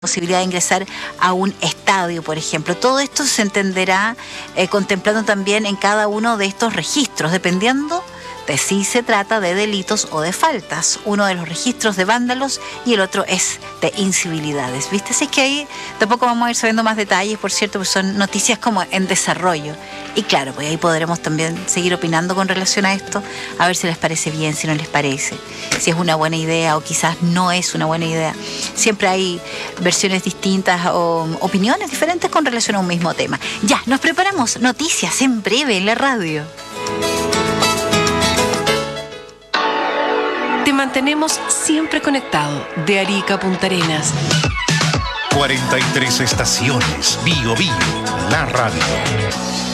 posibilidad de ingresar a un estadio, por ejemplo. Todo esto se entenderá contemplando también en cada uno de estos registros, dependiendo de si se trata de delitos o de faltas. Uno de los registros de vándalos y el otro es de incivilidades, ¿viste? Así que ahí tampoco vamos a ir sabiendo más detalles, por cierto, pues son noticias como en desarrollo. Y claro, pues ahí podremos también seguir opinando con relación a esto, a ver si les parece bien, si no les parece, si es una buena idea o quizás no es una buena idea. Siempre hay versiones distintas o opiniones diferentes con relación a un mismo tema. Ya, nos preparamos noticias en breve en la radio. Te mantenemos siempre conectado de Arica a Punta Arenas. 43 estaciones. Bio Bio, la radio.